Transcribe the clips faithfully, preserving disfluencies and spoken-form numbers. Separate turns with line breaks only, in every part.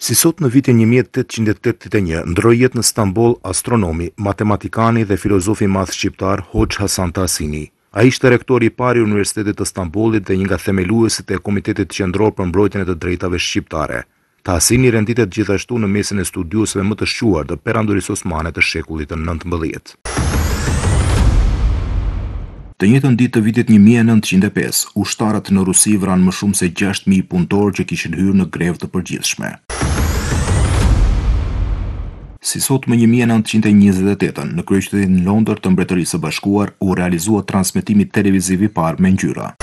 Si sot në vitin një mijë tetëqind e tetëdhjetë e një, ndroi jetë në Stamboll astronomi, matematikani dhe filozofi madh shqiptar Hoxh Hasan Tahsini. Ai ishte rektori i parë i Universitetit të Stambollit dhe një nga themeluesit e Komitetit Qendror për Mbrojtjen e të Drejtave Shqiptare. Tahsini renditet gjithashtu në mesin e studiosëve më të shquar të perandorisë osmane të shekullit të nëntëmbëdhjetë. Të njëjtën ditë të vitit një mijë e nëntëqind e pesë, ushtarët në Rusi vranë më shumë se gjashtë mijë punëtorë që kishin hyrë në grevë të përgjithshme. Si sot më një mijë e nëntëqind e njëzet e tetën, në kryeqytetin Londër të Mbretërisë së Bashkuar, u realizua transmetimi televiziv i parë me ngjyra.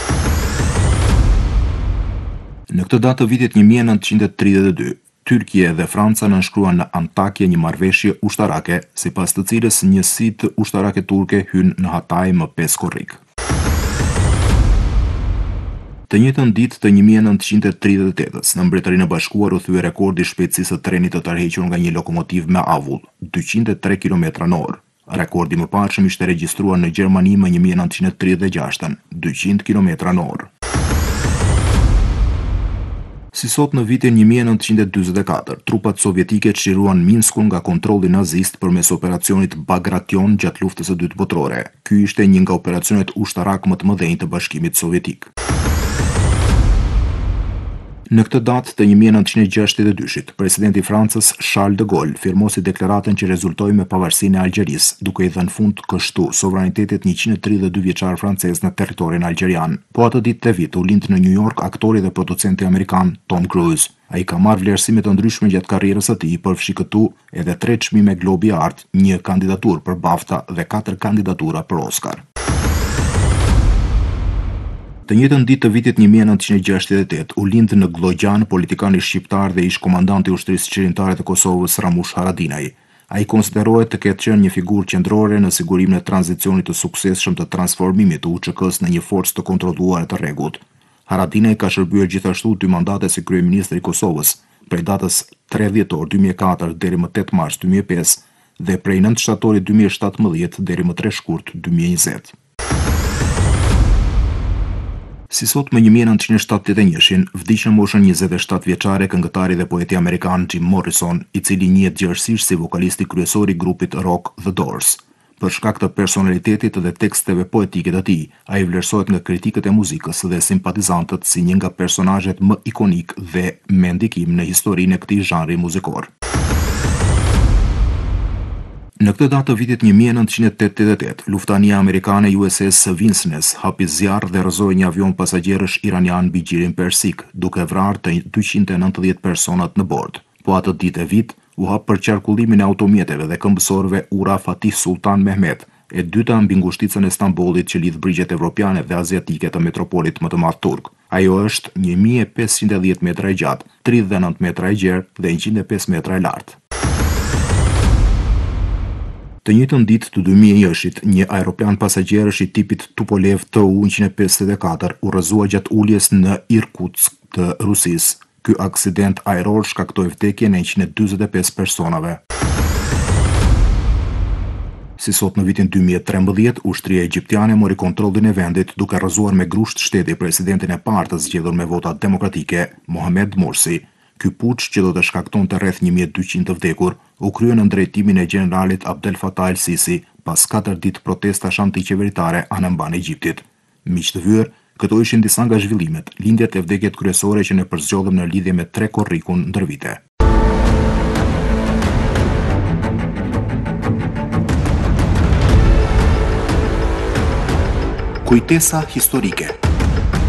Në këtë datë të vitit një mijë e nëntëqind e tridhjetë e dy, Tyrkia dhe Franca nënshkruan në Antakya një marrëveshje ushtarake, sipas të cilës njësitë ushtarake turke hynë në Hatay më pesë korrik. Të njëjtën ditë të një mijë e nëntëqind e tridhjetë e tetës, në Mbretërinë e Bashkuar u thye rekordi i shpejtësisë së trenit të tërhequr nga një lokomotiv me avull, dyqind e tre kilometra në orë. Rekordi më parëshëm ishte regjistruar në Gjermani më një mijë e nëntëqind e tridhjetë e gjashtën, dyqind kilometra në orë. Si sot në vitin një mijë e nëntëqind e dyzet e katër, trupat sovjetike çliruan Minskun nga kontrolli nazist përmes operacionit Bagration gjatë luftës së dytë botërore. Ky ishte një nga operacionet ushtarak më të mëdhenj të Bashkimit Sovjetik. Në këtë datë të një mijë e nëntëqind e gjashtëdhjetë e dyshit, presidenti i Francës Charles de Gaulle firmosi deklaratën që rezultoi me pavarësinë e Algjerisë, duke i dhënë fund kështu sovranitetit njëqind e tridhjetë e dy vjeçar francez në territorin algjerian. Po atë ditë të vit u lind në New York aktori dhe producenti amerikan Tom Cruise. Ai ka marrë vlerësime të ndryshme gjatë karrierës së tij, përfshi këtu edhe tre çmime Globi i Art, një kandidaturë për BAFTA dhe katër kandidatura për Oscar. Të njëjtën ditë të vitit një mijë e nëntëqind e gjashtëdhjetë e tetë u lind në Glogjan politikani shqiptar dhe ish komandanti i ushtrisë qeveritare të Kosovës Ramush Haradinaj. Ai konsiderohet të ketë qenë një figurë qendrore në sigurimin e tranzicionit të suksesshëm të transformimit të U Ç K-s në një forcë të kontrolluar të rregullt. Haradinaj ka shërbyer gjithashtu dy mandate si kryeministri i Kosovës, prej datës tre dhjetor dy mijë e katër deri më tetë mars dy mijë e pesë dhe prej nëntë shtatorit dy mijë e shtatëmbëdhjetë deri më tre shkurt dy mijë e njëzet. Si sot më një mijë e nëntëqind e shtatëdhjetë e njëshin, vdiq në moshën njëzet e shtatë vjeçare këngëtari dhe poeti amerikan Jim Morrison, i cili njihet gjerësisht si vokalisti kryesor i grupit rock The Doors. Për shkak të personalitetit dhe teksteve poetike të tij, ai vlerësohet nga kritikët e muzikës dhe simpatizantët si një nga personazhet më ikonik dhe me ndikim në historinë e këtij zhanri muzikor. Në këtë datë të vitit një mijë e nëntëqind e tetëdhjetë e tetë, luftania amerikane U S S Vincennes hapi zjarr dhe rrëzoi një avion pasagjerësh iranian mbi gjirin persik, duke vrarë të dyqind e nëntëdhjetë personat në bord. Po atë ditë e vit u hap për qarkullimin e automjeteve dhe këmbësorëve ura Fatih Sultan Mehmet, e dyta mbi ngushticën e Stambollit që lidh brigjet evropiane dhe aziatike të metropolit më të madh turk. Ajo është një mijë e pesëqind e dhjetë metra e gjatë, tridhjetë e nëntë metra e gjerë dhe njëqind e pesë metra e lartë. Të njëjtën ditë të dy mijë e njëshit, një aeroplan pasagjerësh i tipit Tupolev T U njëqind e pesëdhjetë e katër u rrëzua gjatë uljes në Irkutsk të Rusisë. Ky aksident ajror shkaktoi vdekjen e njëqind e dyzet e pesë personave. Si sot në vitin dy mijë e trembëdhjetë, ushtria egjiptiane mori kontrollin e vendit duke rrëzuar me grusht shteti presidentin e parë të zgjedhur me vota demokratike, Mohamed Morsi. Ky puç, që do të shkaktonte rreth një mijë e dyqind të vdekur, u krye në drejtimin e generalit Abdel Fattah el-Sisi pas katër ditë protestash antiqeveritare anëmban Egjiptit. Miq të vyer, këto ishin disa nga zhvillimet, lindjet e vdekjet kryesore që ne përzgjodhëm në lidhje me tre korrikun ndër vite. Kujtesa historike.